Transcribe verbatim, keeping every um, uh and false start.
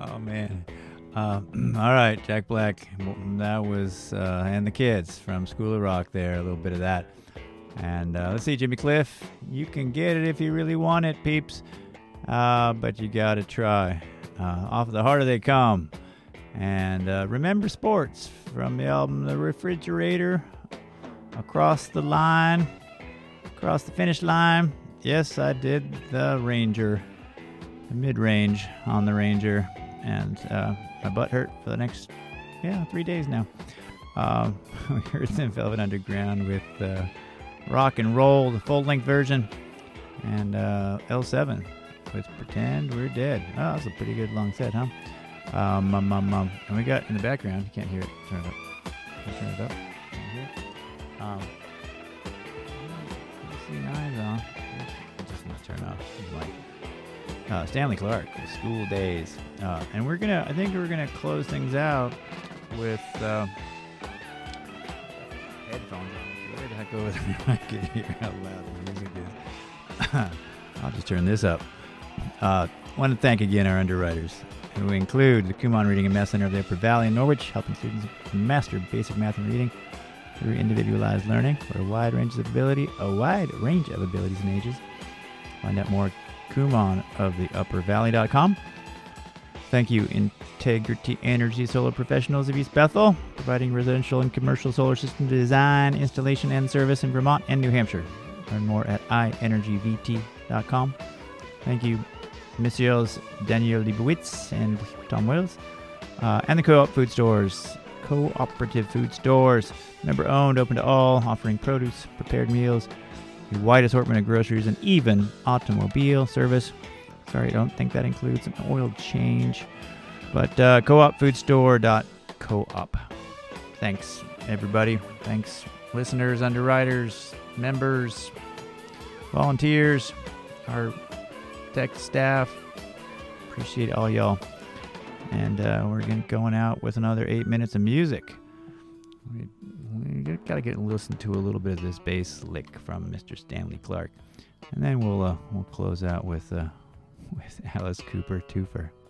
Oh, man. Uh, all right, Jack Black. That was, uh, and the Kids from School of Rock there, a little bit of that. And uh, let's see, Jimmy Cliff. You can get it if you really want it, peeps. Uh, but you got to try. Uh, off the harder they come. And uh, Remember Sports from the album The Refrigerator. Across the line. Across the finish line. Yes, I did the Ranger. The mid-range on the Ranger. And uh, my butt hurt for the next, yeah, three days now. Um, we heard some Velvet Underground with uh, Rock and Roll, the full-length version. And uh, L seven with Pretend We're Dead. Oh, that's a pretty good long set, huh? Um, um, um, um, and we got in the background, you can't hear it. Turn it up. Turn it up. Can you hear it? Um, see nines on. I'm just gonna turn off the mic. Uh, Stanley Clarke, School Days, uh, and we're gonna. I think we're gonna close things out with uh, headphones on. Where the heck over there? I can hear how loud the music is. I'll just turn this up. Uh, want to thank again our underwriters, who include the Kumon Reading and Math Center of the Upper Valley in Norwich, helping students master basic math and reading through individualized learning for a wide range of ability, a wide range of abilities and ages. Find out more at Kumon of the Upper Valley dot com. Thank you, Integrity Energy Solar Professionals of East Bethel, providing residential and commercial solar system design, installation, and service in Vermont and New Hampshire. Learn more at i energy v t dot com. Thank you, Messieurs Daniel Leibowitz and Tom Wells, uh, and the Co-op Food Stores. Cooperative Food Stores, member owned, open to all, offering produce, prepared meals, a wide assortment of groceries, and even automobile service. Sorry, I don't think that includes an oil change. But uh, coop food store dot coop. Thanks, everybody. Thanks, listeners, underwriters, members, volunteers, our tech staff. Appreciate all y'all. And uh, we're gonna going out with another eight minutes of music. We, we gotta get listen to a little bit of this bass lick from Mister Stanley Clarke, and then we'll uh, we'll close out with uh, with Alice Cooper Twofer.